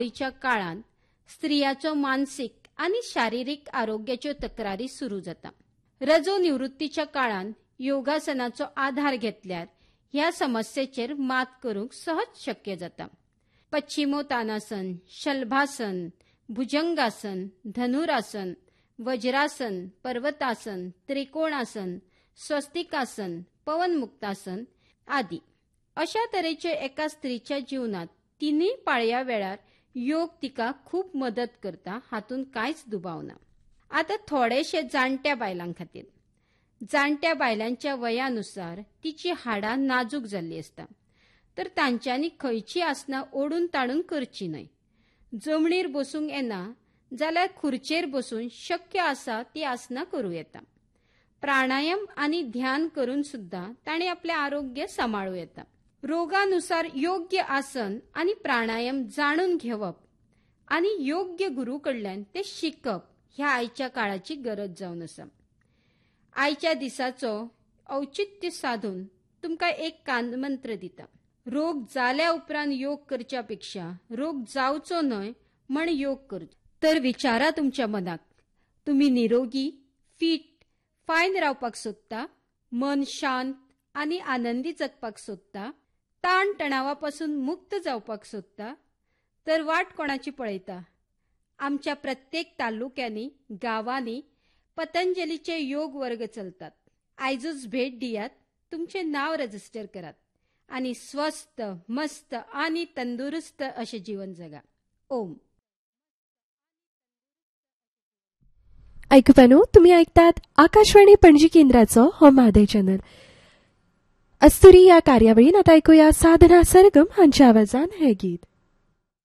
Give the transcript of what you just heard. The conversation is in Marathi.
च्या काळात स्त्रियाचो मानसिक आणि शारीरिक आरोग्याच्यो तक्रारी सुरू जाता. रजो निवृत्तीच्या काळात योगासनाचो आधार घेतल्यार ह्या समस्येचेर मात करूंक सहज शक्य जाता. पश्चिमोत्तानासन, शलभासन, भुजंगासन, धनुरासन, वज्रासन, पर्वतासन, त्रिकोणासन, स्वस्तिकासन, पवनमुक्तासन आदी अशा तरेचे एका स्त्रीच्या जीवनात तिन्ही पाळया वेळार योग तिका खूप मदत करता, हातून कांयच दुबाव ना. आता थोडेशे जाणट्या बायलां खातीर. जाणट्या बायलांच्या वयानुसार तिची हाडां नाजूक जाल्ली असता, तर तांच्यांनी खंयची आसनां ओडून ताणून करची न्हय. जमणीर बसूंक येना जाल्यार खुर्चेर बसून शक्य आसा ती आसनां करूं येता. प्राणायाम आणि ध्यान करून सुद्धा ताणें आपले आरोग्य सांबाळूं येता. रोगानुसार योग्य आसन आणि प्राणायाम जाणून घेवप आणि योग्य गुरू कडल्यान ते शिकप ह्या आयच्या काळाची गरज जावन आसा. आयच्या दिसाचो औचित्य साधून तुमकां एक कानमंत्र दिता. रोग जाल्या उपरांत योग करच्या पेक्षा रोग जावचो न्हय म्हण योग करचो. तर विचारा तुमच्या मनाक, तुम्ही निरोगी, फिट, फायन रावपाक सोदता, मन शांत आणि आनंदी जगपाक सोदता, ताण तणावापासून मुक्त जावपाक सोदता, तर वाट कोणाची पळयता? आमच्या प्रत्येक तालुक्यांनी, गावांनी पतंजलीचे योग वर्ग चलतात. आयजूच भेट दियात, तुमचे नाव रजिस्टर करात आणि स्वस्थ, मस्त आणि तंदुरुस्त असे जीवन जगा. ओम. ऐकूपानो, तुम्ही ऐकतात आकाशवाणी पणजी केंद्राचो हो मादय चॅनल. अस्तुरी या कार्यावळीन आता ऐकूया साधना सरगम हांच्या आवाजान हे गीत.